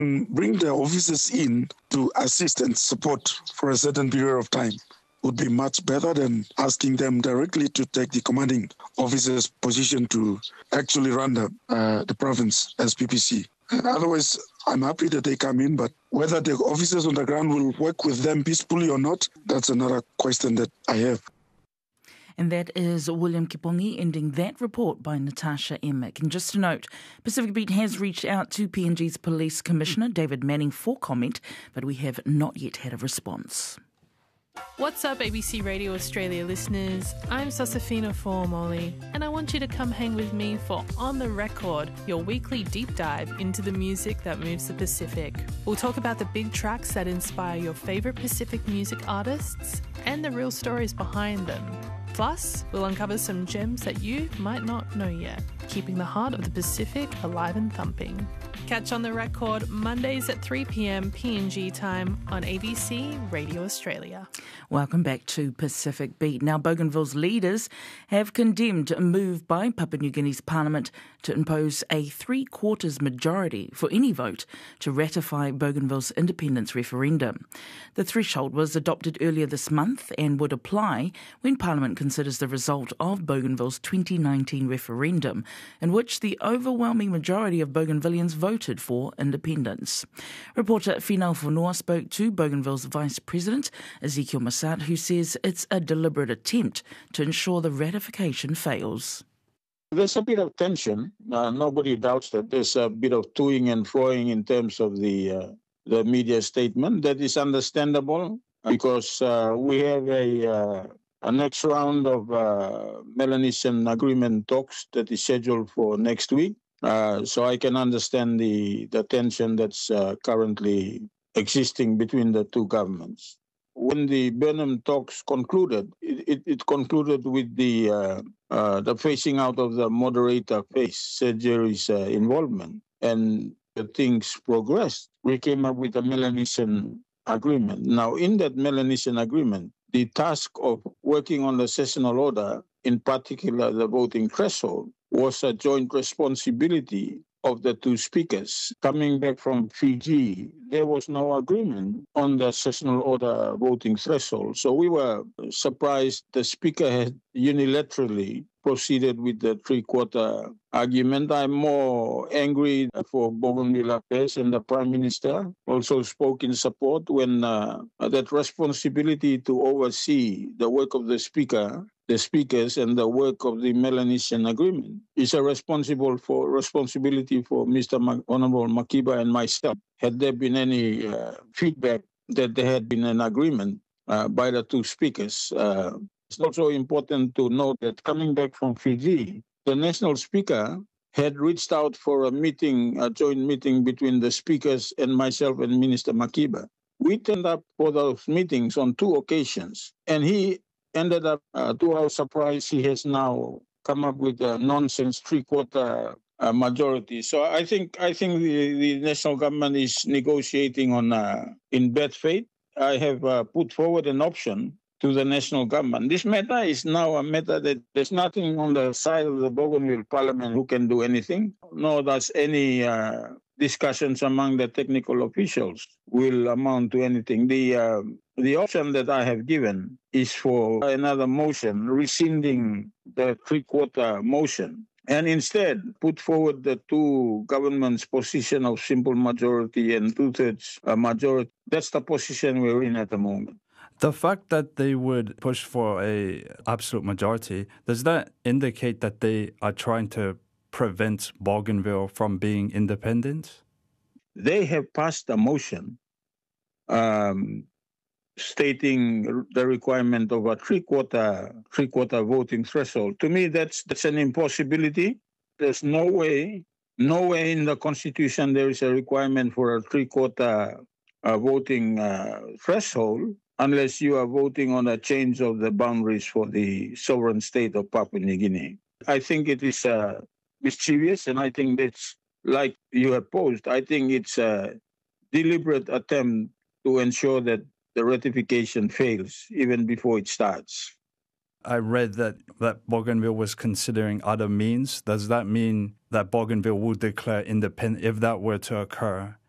bring the officers in to assist and support for a certain period of time would be much better than asking them directly to take the commanding officer's position to actually run the province as PPC. Otherwise, I'm happy that they come in, but whether the officers on the ground will work with them peacefully or not, that's another question that I have. And that is William Kipongi ending that report by Natasha Emick. And just to note, Pacific Beat has reached out to PNG's Police Commissioner David Manning for comment, but we have not yet had a response. What's up, ABC Radio Australia listeners? I'm Sosafina Formoli, and I want you to come hang with me for On The Record, your weekly deep dive into the music that moves the Pacific. We'll talk about the big tracks that inspire your favourite Pacific music artists and the real stories behind them. Plus, we'll uncover some gems that you might not know yet, keeping the heart of the Pacific alive and thumping. Catch On The Record Mondays at 3 p.m. PNG time on ABC Radio Australia. Welcome back to Pacific Beat. Now, Bougainville's leaders have condemned a move by Papua New Guinea's parliament to impose a 3/4 majority for any vote to ratify Bougainville's independence referendum. The threshold was adopted earlier this month and would apply when Parliament considers the result of Bougainville's 2019 referendum, in which the overwhelming majority of Bougainvilleans voted for independence. Reporter Finau Fonua spoke to Bougainville's Vice President, Ezekiel Massad, who says it's a deliberate attempt to ensure the ratification fails. There's a bit of tension. Nobody doubts that there's a bit of toing and froing in terms of the media statement. That is understandable because we have a next round of Melanesian agreement talks that is scheduled for next week. So I can understand the tension that's currently existing between the two governments. When the Burnham talks concluded, it concluded with the phasing out of the moderator phase, Sergery's involvement, and the things progressed. We came up with a Melanesian agreement. Now, in that Melanesian agreement, the task of working on the sessional order, in particular the voting threshold, was a joint responsibility of the two speakers. Coming back from Fiji, there was no agreement on the sessional order voting threshold. So we were surprised the speaker had unilaterally proceeded with the 3/4 argument. I'm more angry for Bougainville Affairs, and the Prime Minister also spoke in support when that responsibility to oversee the work of the speakers and the work of the Melanesian agreement is a responsibility for Mr. Honorable Makiba and myself. Had there been any feedback that there had been an agreement by the two speakers, it's also important to note that coming back from Fiji, the national speaker had reached out for a joint meeting between the speakers and myself and Minister Makiba. We turned up for those meetings on 2 occasions, and he ended up, to our surprise, he has now come up with a nonsense 3/4 majority. So I think the national government is negotiating in bad faith. I have put forward an option to the national government. This matter is now a matter that there's nothing on the side of the Bougainville Parliament who can do anything, nor does any discussions among the technical officials will amount to anything. The option that I have given is for another motion, rescinding the 3/4 motion, and instead put forward the two governments' position of simple majority and 2/3 majority. That's the position we're in at the moment. The fact that they would push for a absolute majority, does that indicate that they are trying to prevent Bougainville from being independent? They have passed a motion stating the requirement of a 3/4 voting threshold. To me, that's an impossibility. There's no way in the Constitution there is a requirement for a 3/4 voting threshold unless you are voting on a change of the boundaries for the sovereign state of Papua New Guinea. I think it is mischievous, and I think that's, like you have posed, I think it's a deliberate attempt to ensure that the ratification fails even before it starts. I read that Bougainville was considering other means. Does that mean that Bougainville will declare independent if that were to occur?